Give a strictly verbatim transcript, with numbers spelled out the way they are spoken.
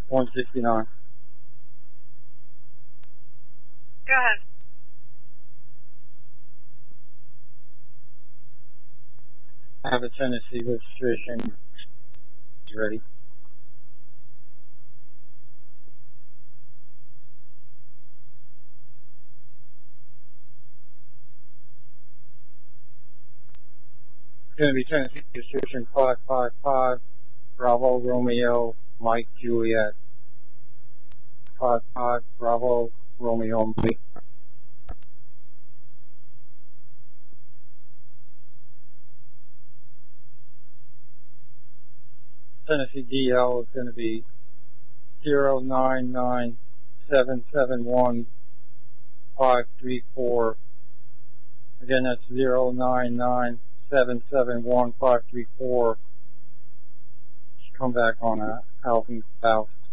one sixty-nine. Go ahead. I have a Tennessee registration ready. It's going to be Tennessee registration five five five, Bravo Romeo Mike Juliet. five five, Bravo Romeo Mike. Tennessee D L is going to be zero nine nine seven seven one five three four. Again, that's zero nine nine seven seven one five three four. Come back on a Alvin Faust.